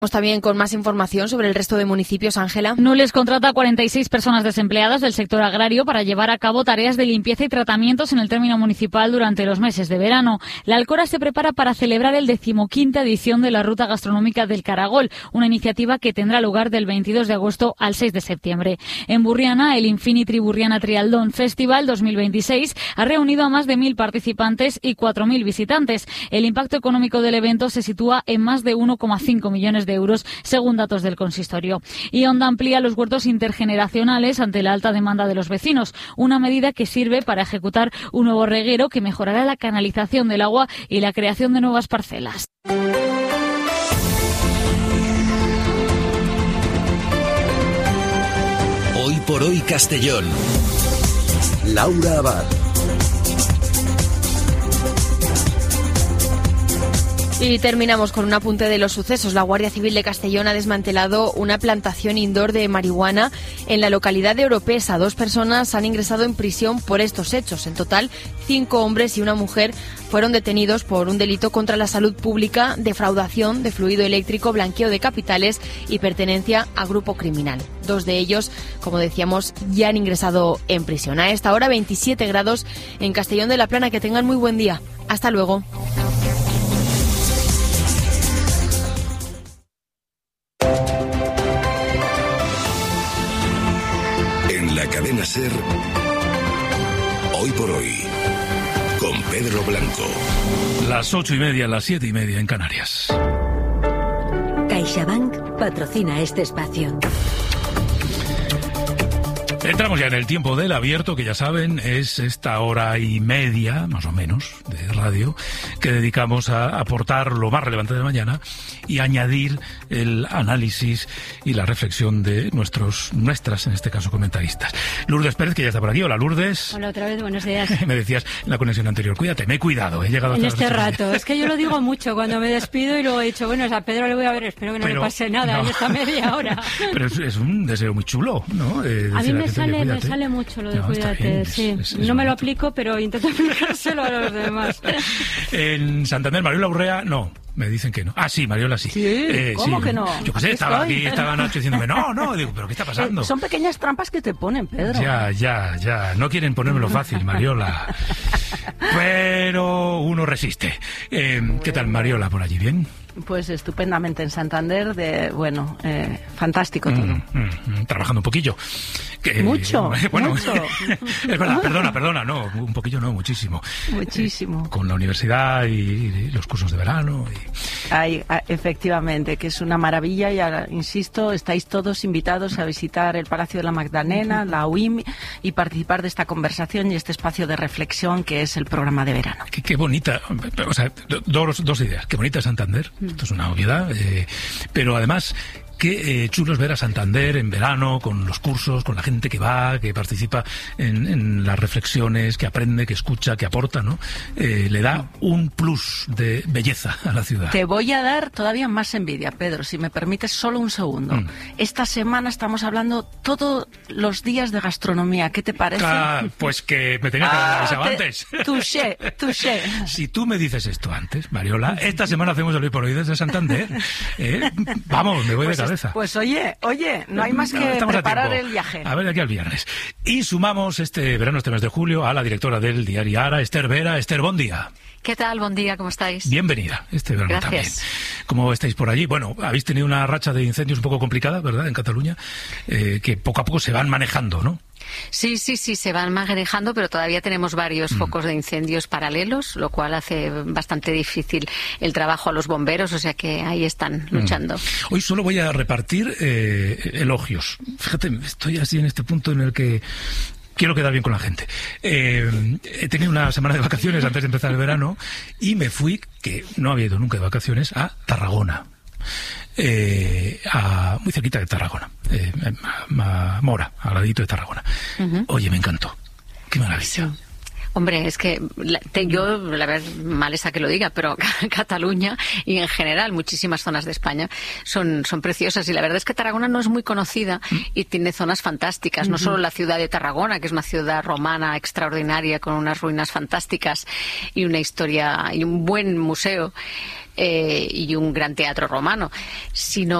También con más información sobre el resto de municipios, Ángela. Nules contrata a 46 personas desempleadas del sector agrario para llevar a cabo tareas de limpieza y tratamientos en el término municipal durante los meses de verano. La Alcora se prepara para celebrar el 15ª edición de la Ruta Gastronómica del Caragol, una iniciativa que tendrá lugar del 22 de agosto al 6 de septiembre. En Burriana, el Infinity Burriana Trialdón Festival 2026 ha reunido a más de 1.000 participantes y 4.000 visitantes. El impacto económico del evento se sitúa en más de 1,5 millones de euros, según datos del consistorio. Y Onda amplía los huertos intergeneracionales ante la alta demanda de los vecinos, una medida que sirve para ejecutar un nuevo reguero que mejorará la canalización del agua y la creación de nuevas parcelas. Hoy por hoy Castellón. Laura Abad. Y terminamos con un apunte de los sucesos. La Guardia Civil de Castellón ha desmantelado una plantación indoor de marihuana en la localidad de Oropesa. 2 personas han ingresado en prisión por estos hechos. En total, 5 hombres y una mujer fueron detenidos por un delito contra la salud pública, defraudación de fluido eléctrico, blanqueo de capitales y pertenencia a grupo criminal. 2 de ellos, como decíamos, ya han ingresado en prisión. A esta hora, 27 grados en Castellón de la Plana. Que tengan muy buen día. Hasta luego. La cadena SER, Hoy por hoy, con Pedro Blanco. Las 8:30, las 7:30 en Canarias. CaixaBank patrocina este espacio. Entramos ya en el tiempo del abierto, que ya saben, es esta hora y media, más o menos, de radio, que dedicamos a aportar lo más relevante de la mañana y añadir el análisis y la reflexión de nuestras, en este caso, comentaristas. Lourdes Pérez, que ya está por aquí. Hola, Lourdes. Hola, otra vez, buenos días. Me decías en la conexión anterior, cuídate, me he cuidado, he llegado en hasta este rato. Es que yo lo digo mucho cuando me despido y luego he dicho, bueno, a Pedro le voy a ver, espero que no le pase nada en esta media hora. Pero es un deseo muy chulo, ¿no? A mí me sale mucho lo de cuídate, bien, sí. No me lo aplico, pero intento aplicárselo a los demás. En Santander, Mariola Urrea, no. Me dicen que no. Ah, sí, Mariola sí. ¿Cómo sí. Que no? Yo qué sé, estaba anoche diciéndome, no, digo, ¿pero qué está pasando? Son pequeñas trampas que te ponen, Pedro. Ya. No quieren ponérmelo fácil, Mariola. Pero uno resiste. ¿Qué tal, Mariola, por allí? ¿Bien? Pues estupendamente en Santander, fantástico todo. Trabajando un poquillo. Mucho. Es verdad, perdona, no, un poquillo no, muchísimo. Muchísimo. Con la universidad y los cursos de verano. Efectivamente, que es una maravilla y, insisto, estáis todos invitados a visitar el Palacio de la Magdalena, la UIM, y participar de esta conversación y este espacio de reflexión que es el programa de verano. Qué bonita, o sea, dos ideas. Qué bonita Santander. Esto es una obviedad, pero además qué chulo es ver a Santander en verano, con los cursos, con la gente que va, que participa en las reflexiones, que aprende, que escucha, que aporta, ¿no? Le da un plus de belleza a la ciudad. Te voy a dar todavía más envidia, Pedro, si me permites solo un segundo. Esta semana estamos hablando todos los días de gastronomía. ¿Qué te parece? Pues que me tenía que haber avisado antes. Touché. Si tú me dices esto antes, Mariola, esta semana hacemos el Hoy por Hoy desde Santander. Vamos, me voy de cabeza. Pues oye, no hay más que preparar el viaje. A ver, de aquí al viernes. Y sumamos este verano, este mes de julio, a la directora del diario Ara, Esther Vera. Esther, buen día. ¿Qué tal? Buen día, ¿cómo estáis? Bienvenida este verano. Gracias. También. ¿Cómo estáis por allí? Bueno, habéis tenido una racha de incendios un poco complicada, ¿verdad?, en Cataluña, que poco a poco se van manejando, ¿no? Sí, se van manejando, pero todavía tenemos varios focos de incendios paralelos, lo cual hace bastante difícil el trabajo a los bomberos, o sea que ahí están luchando. Hoy solo voy a repartir elogios. Fíjate, estoy así en este punto en el que quiero quedar bien con la gente. He tenido una semana de vacaciones antes de empezar el verano y me fui, que no había ido nunca de vacaciones, a Tarragona. Muy cerquita de Tarragona, a Mora, al ladito de Tarragona. Oye, me encantó. Qué maravilla. Sí. Hombre, es que yo, la verdad, mal es a que lo diga, pero Cataluña y en general muchísimas zonas de España son preciosas, y la verdad es que Tarragona no es muy conocida y tiene zonas fantásticas, no solo la ciudad de Tarragona, que es una ciudad romana extraordinaria con unas ruinas fantásticas y una historia y un buen museo, y un gran teatro romano, sino